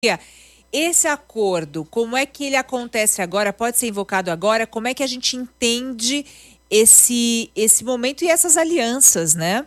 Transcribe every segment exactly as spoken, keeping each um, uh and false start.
Esse acordo, como é que ele acontece agora? Pode ser invocado agora? Como é que a gente entende esse, esse momento e essas alianças, né?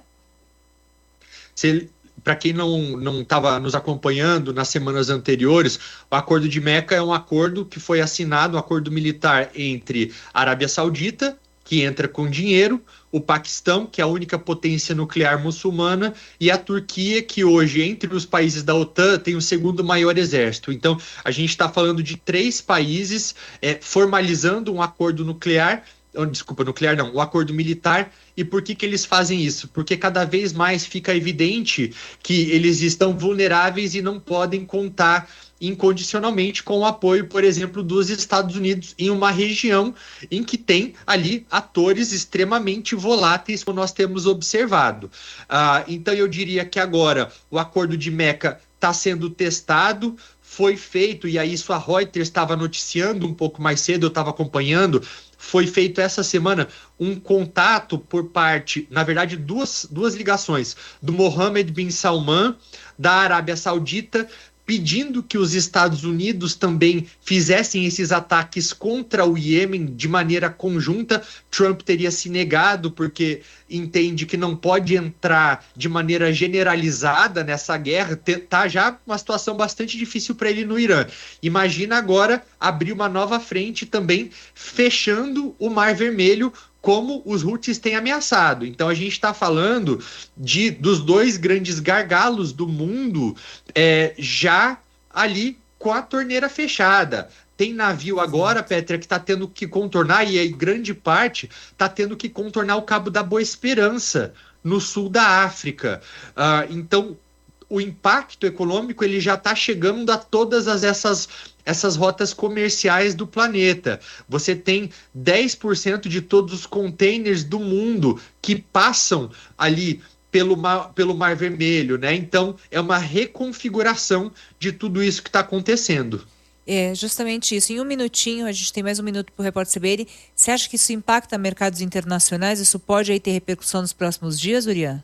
Para quem não estava nos acompanhando nas semanas anteriores, o Acordo de Meca é um acordo que foi assinado, um acordo militar entre a Arábia Saudita, que entra com dinheiro, o Paquistão, que é a única potência nuclear muçulmana, e a Turquia, que hoje, entre os países da OTAN, tem o segundo maior exército. Então, a gente está falando de três países é, formalizando um acordo nuclear, oh, desculpa, nuclear não, o um acordo militar. E por que que eles fazem isso? Porque cada vez mais fica evidente que eles estão vulneráveis e não podem contar incondicionalmente com o apoio, por exemplo, dos Estados Unidos em uma região em que tem ali atores extremamente voláteis, como nós temos observado. Ah, então eu diria que agora o Acordo de Meca está sendo testado, foi feito, e aí isso a Reuters estava noticiando um pouco mais cedo, eu estava acompanhando, foi feito essa semana um contato por parte, na verdade, duas, duas ligações, do Mohammed bin Salman, da Arábia Saudita, pedindo que os Estados Unidos também fizessem esses ataques contra o Iêmen de maneira conjunta. Trump teria se negado porque entende que não pode entrar de maneira generalizada nessa guerra. Tá já uma situação bastante difícil para ele no Irã. Imagina agora abrir uma nova frente também, fechando o Mar Vermelho, como os Houthis têm ameaçado. Então a gente está falando de, dos dois grandes gargalos do mundo é, já ali com a torneira fechada. Tem navio agora, Petra, que está tendo que contornar, e em grande parte está tendo que contornar o Cabo da Boa Esperança, no sul da África. Uh, então, o impacto econômico ele já está chegando a todas as, essas, essas rotas comerciais do planeta. Você tem dez por cento de todos os containers do mundo que passam ali pelo Mar, pelo Mar Vermelho, né? Então, é uma reconfiguração de tudo isso que está acontecendo. É justamente isso. Em um minutinho, a gente tem mais um minuto para o Repórter C B N. Você acha que isso impacta mercados internacionais? Isso pode aí ter repercussão nos próximos dias, Urian?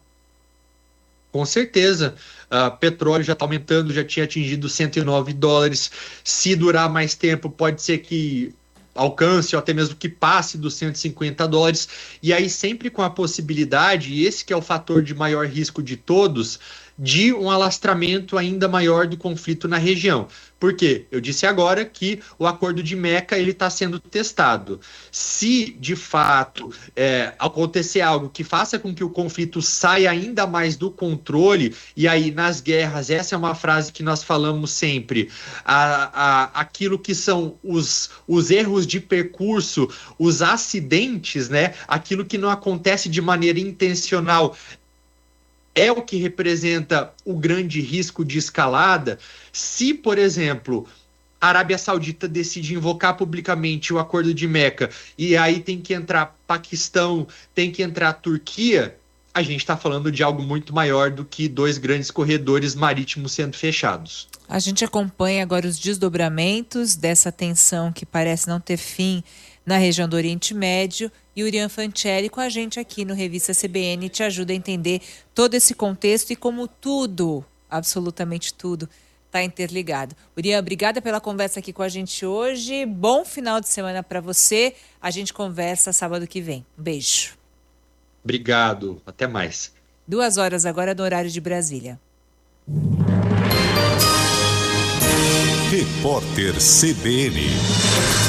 Com certeza. Uh, petróleo já está aumentando, já tinha atingido cento e nove dólares. Se durar mais tempo, pode ser que alcance ou até mesmo que passe dos cento e cinquenta dólares. E aí sempre com a possibilidade, e esse que é o fator de maior risco de todos, de um alastramento ainda maior do conflito na região. Por quê? Eu disse agora que o Acordo de Meca ele está sendo testado. Se, de fato, é, acontecer algo que faça com que o conflito saia ainda mais do controle, e aí nas guerras, essa é uma frase que nós falamos sempre, a, a, aquilo que são os, os erros de percurso, os acidentes, né? Aquilo que não acontece de maneira intencional, é o que representa o grande risco de escalada. Se, por exemplo, a Arábia Saudita decide invocar publicamente o Acordo de Meca e aí tem que entrar Paquistão, tem que entrar Turquia, a gente está falando de algo muito maior do que dois grandes corredores marítimos sendo fechados. A gente acompanha agora os desdobramentos dessa tensão que parece não ter fim na região do Oriente Médio, e o Urian Fancelli com a gente aqui no Revista C B N te ajuda a entender todo esse contexto e como tudo, absolutamente tudo, está interligado. Urian, obrigada pela conversa aqui com a gente hoje. Bom final de semana para você. A gente conversa sábado que vem. Um beijo. Obrigado. Até mais. Duas horas agora no horário de Brasília. Repórter C B N.